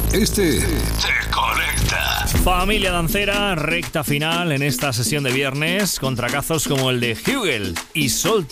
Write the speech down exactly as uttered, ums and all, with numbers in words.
Este te conecta. Familia dancera, recta final en esta sesión de viernes con tracazos como el de Hugel y Sol